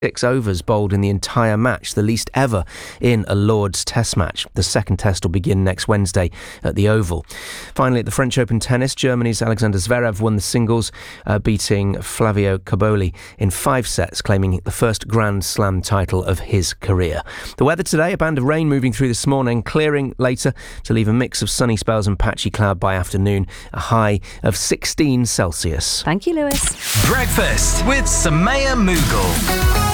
6 overs bowled in the entire match, the least ever in a Lord's Test match. The second test will begin next Wednesday at the Oval. Finally, at the French Open tennis, Germany's Alexander Zverev won the singles, beating Flavio Cobolli in 5 sets, claiming the first Grand Slam title of his career. The weather today, a band of rain moving through this morning, clearing later to leave a mix of sunny spells and patchy cloud by afternoon, a high of 16 Celsius. Thank you, Lewis. Breakfast with Samaya Mughal.